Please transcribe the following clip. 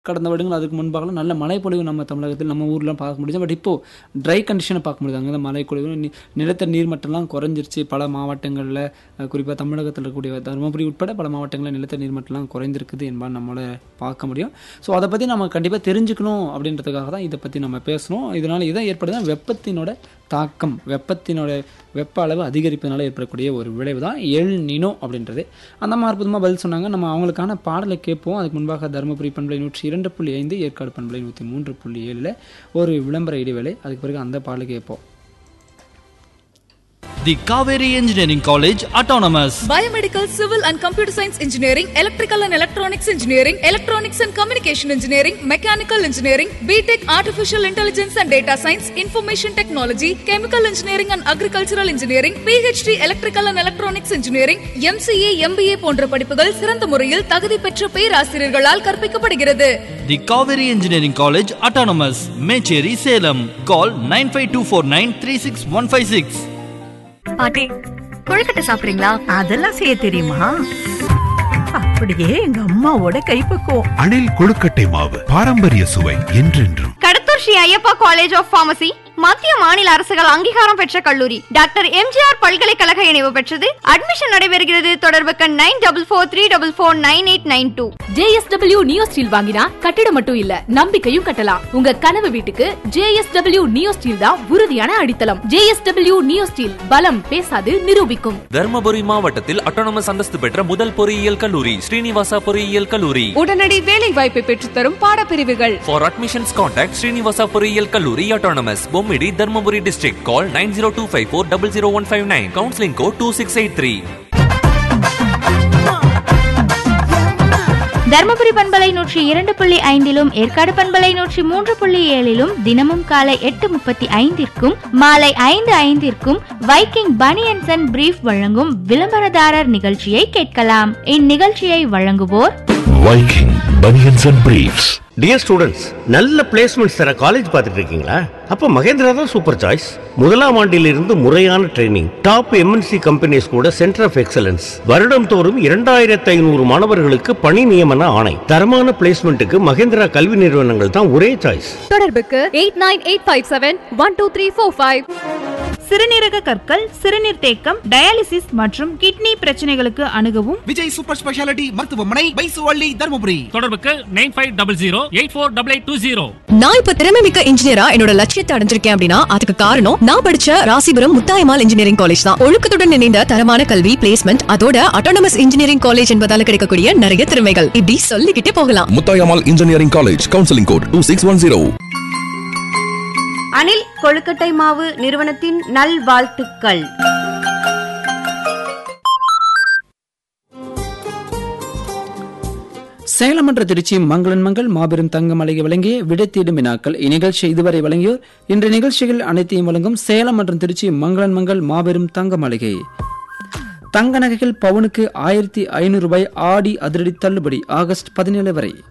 கடந்த வருடங்கள் அதுக்கு முன்பாகலாம் நல்ல மழைப்பொழிவு நம்ம தமிழகத்தில் நம்ம ஊர்லாம் பார்க்க முடியுது. பட் இப்போ ட்ரை கண்டிஷனை பார்க்க முடியுது. அங்கே தான் மழைப்பொழிவு நிலத்தடி நீர்மட்டம்லாம் குறைஞ்சிருச்சு. பல மாவட்டங்களில் குறிப்பாக தமிழகத்தில் இருக்கக்கூடிய தருமபுரி உட்பட பல மாவட்டங்களில் நிலத்தடி நீர்மட்டம்லாம் குறைந்திருக்குது என்பால் நம்மளால் பார்க்க முடியும். ஸோ அதை பற்றி நம்ம கண்டிப்பாக தெரிஞ்சுக்கணும் அப்படின்றதுக்காக தான் இதை பற்றி நம்ம பேசணும். இதனால் இதை ஏற்படுதுன்னா வெப்பத்தினோட தாக்கம், வெப்ப அளவு அதிகரிப்பதனால ஏற்படக்கூடிய ஒரு விளைவு தான் எல் நினோ அப்படின்றது. அந்த மாதிரி அற்புதமாக பதில் சொன்னாங்க. நம்ம அவங்களுக்கான பாடலை கேட்போம். அதுக்கு முன்பாக தருமபுரி பண்பலை 102.5, ஏற்காடு பண்பலை 103.7 ஒரு விளம்பர இடைவேளை. அதுக்கு பிறகு அந்த பாடலை கேட்போம். The Kaveri Engineering College Autonomous. Biomedical, Civil and Computer Science Engineering, Electrical and Electronics Engineering, Electronics and Communication Engineering, Mechanical Engineering, BTech Artificial Intelligence and Data Science, Information Technology, Chemical Engineering and Agricultural Engineering, PhD Electrical and Electronics Engineering, MCA, MBA போன்ற படிப்புகள் சிறந்த முறையில் தகுதி பெற்ற பேராசிரியர்களால் கற்பிக்கப்படுகிறது. The Kaveri Engineering College Autonomous, Mecheri, Salem. Call 9524936156. பாட்டி, கொழுக்கட்டை சாப்பிடுறீங்களா? அதெல்லாம் செய்ய தெரியுமா? அப்படியே எங்க அம்மாவோட கைப்பக்குவம். அணில் கொழுக்கட்டை மாவு, பாரம்பரிய சுவை என்றென்றும். Kadathur Sri Ayyappa college of pharmacy மத்திய மாநில அரசுகள் அங்கீகாரம் பெற்ற கல்லூரி. டாக்டர் எம்ஜிஆர் பல்கலைக்கழக இணைவு பெற்றது. அட்மிஷன் நடைபெறுகிறது. தொடர்புக்கு 9443449892. JSW நியோ ஸ்டீல் வாங்கினா கட்டிடம் மட்டும் இல்ல, நம்பிக்கையும் கட்டலாம். உங்க கனவு வீட்டுக்கு JSW நியோ ஸ்டீல் தான் உறுதியான அடித்தளம். JSW நியோ ஸ்டீல், பலம் பேசாது, நிரூபிக்கும். தர்மபுரி மாவட்டத்தில் அட்டானமஸ் அந்தஸ்து பெற்ற முதல் பொறியியல் கல்லூரி ஸ்ரீனிவாசா பொறியியல் கல்லூரி. உடனடி வேலை வாய்ப்பை பெற்றுத்தரும் பாடப்பிரிவுகள். For admissions contact ஸ்ரீனிவாசா பொறியியல் கல்லூரி autonomous, Bommidi, Dharmapuri district. Call 9025400159. Counseling code 2683. Dharmapuri பண்பலை 102.5 ஏற்காடு பண்பலை 103.7 தினமும் காலை 8:35 மாலை 5:05 வைக்கிங் பனியன்ஸ் அண்ட் பிரீஃப் வழங்கும் விளம்பரதாரர் நிகழ்ச்சியை கேட்கலாம். இந்நிகழ்ச்சியை வழங்குவோர் Viking banians and briefs. Dear students, நல்ல பிளேஸ்மெண்ட்ஸ் தர காலேஜ் பார்த்துட்டு இருக்கீங்களா? அப்ப மகேந்திரா தான் சூப்பர் சாய்ஸ். முதலாம் ஆண்டிலிருந்து முறையான ட்ரைனிங், டாப் MNC கம்பெனிஸ் கூட சென்டர் ஆஃப் எக்ஸலன்ஸ், வருடம் தோறும் 2500 மாணவர்களுக்கு பணி நியமன ஆணை. தரமான பிளேஸ்மெண்ட்டுக்கு மகேந்திரா கல்வி நிறுவனங்கள் தான் ஒரே சாய்ஸ். தொடர்புக்கு 8985712345. சிறுநீரக கற்கள், சிறுநீர் தேக்கம், டயாலிசிஸ் மற்றும் கிட்னி பிரச்சனைகளுக்கு அணுகவும் விஜய் சூப்பர் ஸ்பெஷாலிட்டி மருத்துவமனை, பைசுவள்ளி, தர்மபுரி. தொடர்புக்கு 9500848820. நான் இப்ப திறமை மிக்க இன்ஜினியரா என்னோட லட்சியத்தை அடைஞ்சிருக்கேன் அப்படின்னா அதுக்கு காரணம் நான் படிச்ச ராசிபுரம் முத்தாயம்மாள் இன்ஜினியரிங் காலேஜ் தான். ஒழுக்கத்துடன் இணைந்த தரமான கல்வி, பிளேஸ்மெண்ட், அதோட அட்டானமஸ் இன்ஜினியரிங் காலேஜ் என்பதால கிடைக்கக்கூடிய நிறைய திறமைகள் இப்படி சொல்லிக்கிட்டே போகலாம். Muthayammal engineering college, counselling code 2610. அணில் கொழுக்கட்டை மாவு நிறுவனத்தின் நல்வாழ்த்துக்கள். சேலம் மற்றும் திருச்சி மங்களன் மங்கள் மாபெரும் தங்க மளிகை வழங்கிய விடைத்தேடும் வினாக்கள். இந்நிகழ்ச்சி இதுவரை வழங்கியோர். இன்றைய நிகழ்ச்சிகள் அனைத்தையும் வழங்கும் சேலம் மற்றும் திருச்சி மங்களன் மங்கள் மாபெரும் தங்க மளிகை. தங்க நகைகள் பவுனுக்கு 1500 ரூபாய் ஆடி அதிரடி தள்ளுபடி ஆகஸ்ட் 17 வரை.